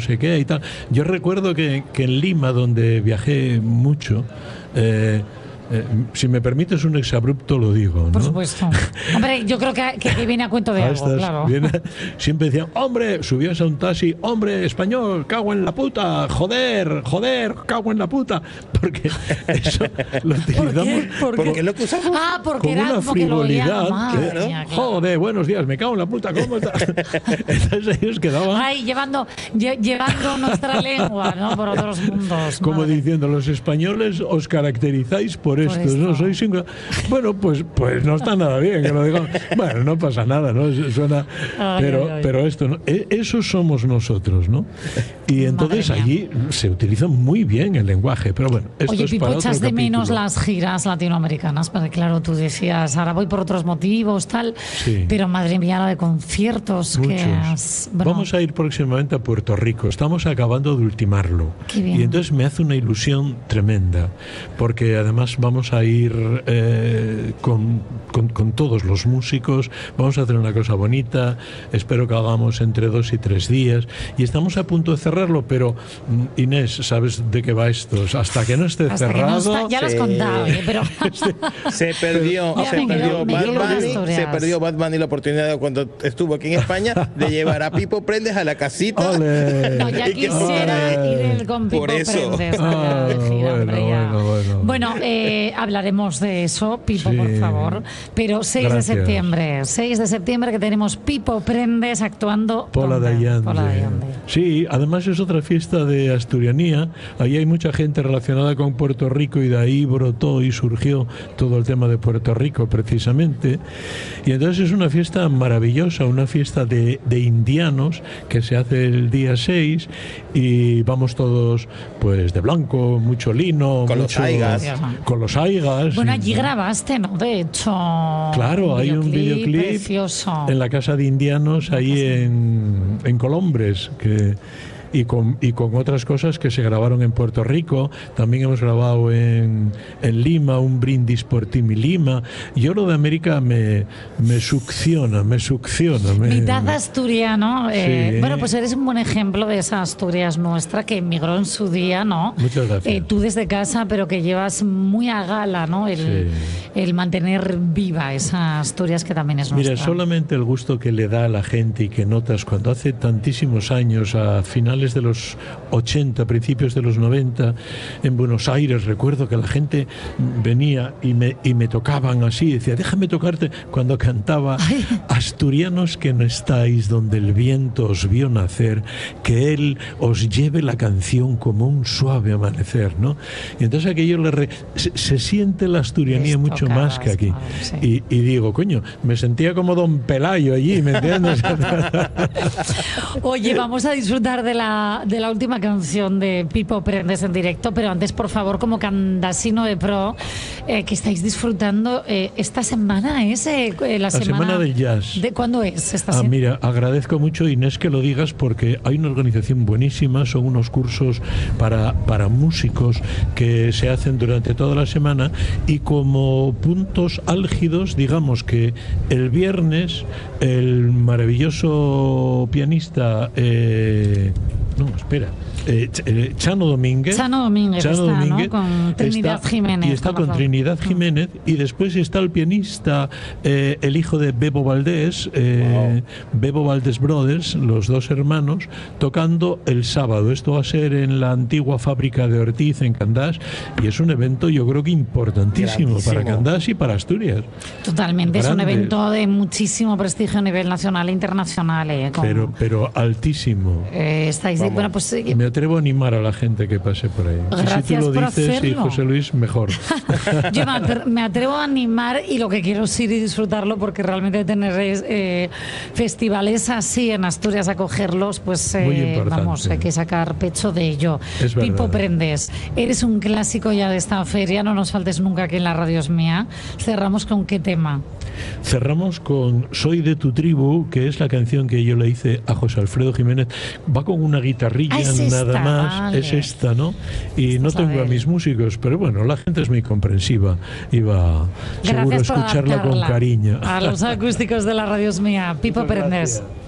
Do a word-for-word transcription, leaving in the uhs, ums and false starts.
sé qué y tal. Yo recuerdo que, que en Lima, donde viajé mucho, eh, Eh, si me permites un exabrupto lo digo, ¿no? Por supuesto. Hombre, yo creo que, que, que viene a cuento de algo, estas, claro. Viene, siempre decían, hombre, subías a un taxi, hombre, español, cago en la puta, joder, joder, cago en la puta, porque eso lo utilizamos. ¿Por qué? ¿Por qué? Porque es lo que usamos. Ah, porque con era una como que lo frivolidad, oían mal, que, claro. joder, buenos días, me cago en la puta, ¿cómo estás? Entonces ellos quedaban Ay, llevando, lle, llevando nuestra lengua, ¿no? Por otros mundos. como madre. diciendo, los españoles os caracterizáis por, Por esto, esto. ¿no? Sois singular. Bueno, pues, pues no está nada bien que lo digan. Bueno, no pasa nada, ¿no? Suena, Ay, pero, ay, ay. pero esto, ¿no? E- Eso somos nosotros, ¿no? Y entonces Madre allí se utiliza muy bien el lenguaje, pero bueno, esto Oye, es Pipo, para otro echas de menos capítulo. las giras latinoamericanas, porque claro, tú decías, ahora voy por otros motivos, tal, Sí. pero madre mía, la de conciertos que Muchos. has... bueno, Vamos a ir próximamente a Puerto Rico. Estamos acabando de ultimarlo. Qué bien. Y entonces me hace una ilusión tremenda, porque además vamos a ir eh, con, con, con todos los músicos, vamos a hacer una cosa bonita, espero que hagamos entre dos y tres días, y estamos a punto de cerrarlo, pero mm, Inés, ¿sabes de qué va esto? Hasta que no esté hasta que no cerrado... está- ya lo has Sí. contado, ¿eh? Pero... Se perdió, Ya se me perdió quedo- me Bad quedo con Bunny, historias. se perdió Bad Bunny la oportunidad de cuando estuvo aquí en España de llevar a Pipo Prendes a la casita. ¡Ole! No, ya Y que- quisiera Ole. ir el con Pipo Por eso. Prendes. Ah, de gira, bueno, hombre, ya. bueno, bueno. Bueno, eh, hablaremos de eso, Pipo, Sí. por favor. Pero seis Gracias. de septiembre, seis de septiembre que tenemos Pipo Prendes actuando. Pola de ¿dónde? Allande. Pola de Allande. Sí, además es otra fiesta de asturianía. Ahí hay mucha gente relacionada con Puerto Rico y de ahí brotó y surgió todo el tema de Puerto Rico precisamente. Y entonces es una fiesta maravillosa, una fiesta de, de indianos que se hace el día seis y vamos todos pues de blanco, mucho lino, Con los mucho- aigas. con los aigas. Bueno, y- allí grabaste, ¿no? De hecho. Claro, hay un videoclip precioso. en la casa de indianos ahí en, en Colombres que y con, y con otras cosas que se grabaron en Puerto Rico. También hemos grabado en, en Lima, un brindis por ti, mi Lima. Yo lo de América me, me succiona, me succiona. Me, Mitad asturiano. eh, Sí. Bueno, pues eres un buen ejemplo de esa Asturias nuestra que emigró en su día, ¿no? Muchas gracias. Eh, tú desde casa, pero que llevas muy a gala, ¿no? El, Sí. el mantener viva esa Asturias que también es nuestra. Mira, solamente el gusto que le da a la gente y que notas cuando hace tantísimos años, a finales de los ochenta, principios de los noventa, en Buenos Aires, recuerdo que la gente venía y me, y me tocaban así, decía, déjame tocarte, cuando cantaba Ay. Asturianos que no estáis donde el viento os vio nacer, que él os lleve la canción como un suave amanecer, ¿no? Y entonces aquello le re- se, se siente la asturianía Les mucho tocaba, más que aquí. claro, sí. Y, y digo, coño, me sentía como Don Pelayo allí, ¿me entiendes? Oye, vamos a disfrutar de la, de la última canción de Pipo Prendes en directo, pero antes, por favor, como Candasino de Pro, eh, que estáis disfrutando eh, esta semana, ¿es eh, la, La semana del jazz. ¿De cuándo es esta Ah, semana? mira, agradezco mucho, Inés, que lo digas porque hay una organización buenísima, son unos cursos para, para músicos que se hacen durante toda la semana y como puntos álgidos, digamos que el viernes el maravilloso pianista, eh, no, espera, eh, Ch- eh, Chano Domínguez. Chano Domínguez Chano está, ¿no? Domínguez Con Trinidad está- Jiménez, Y está con con los dos. Trinidad Jiménez y después está el pianista, eh, el hijo de Bebo Valdés, eh, Bebo Valdés Brothers, los dos hermanos, tocando el sábado. Esto va a ser en la antigua fábrica de Ortiz, en Candás, y es un evento yo creo que importantísimo Grandísimo. para Candás y para Asturias. Totalmente, es un Grandes. evento de muchísimo prestigio a nivel nacional e internacional. Eh, con- Pero, pero altísimo. eh, estáis de- Vamos. bueno, pues eh, Me atrevo a animar a la gente que pase por ahí. Y si Gracias tú lo por dices, y hacerlo. José Luis, mejor. yo me atre- me atrevo a animar y lo que quiero es ir y disfrutarlo porque realmente tener eh, festivales así en Asturias, acogerlos, pues eh, Muy importante. vamos, hay que sacar pecho de ello. Es verdad. Pipo Prendes, eres un clásico ya de esta feria, no nos faltes nunca aquí en la radio es mía. Cerramos con qué tema. Cerramos con Soy de tu tribu, que es la canción que yo le hice a José Alfredo Jiménez. Va con una guitarrilla Ah, es nada esta, más, vale. es esta, ¿no? Y Esta no es la tengo de a él. mis músicos, pero bueno, la gente es muy comprensiva y va seguro a Gracias por escucharla con adaptarla cariño. a los acústicos de la radio es mía. Pipo Muchas Prendes. gracias.